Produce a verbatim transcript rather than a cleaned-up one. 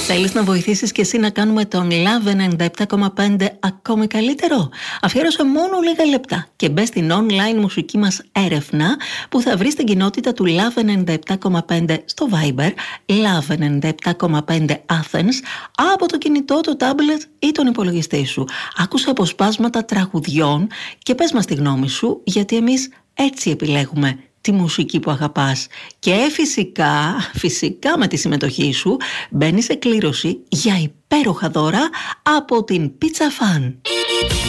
Θέλεις να βοηθήσεις και εσύ να κάνουμε τον Love ενενήντα επτά κόμμα πέντε ακόμη καλύτερο? Αφιέρωσε μόνο λίγα λεπτά και μπες στην online μουσική μας έρευνα που θα βρεις στην κοινότητα του Love ενενήντα επτά κόμμα πέντε στο Viber, Love ενενήντα επτά κόμμα πέντε Athens, από το κινητό, το tablet ή τον υπολογιστή σου. Άκουσε αποσπάσματα τραγουδιών και πες μας τη γνώμη σου, γιατί εμείς έτσι επιλέγουμε τη μουσική που αγαπάς. Και φυσικά, φυσικά με τη συμμετοχή σου μπαίνεις σε κλήρωση για υπέροχα δώρα από την Pizza Fan.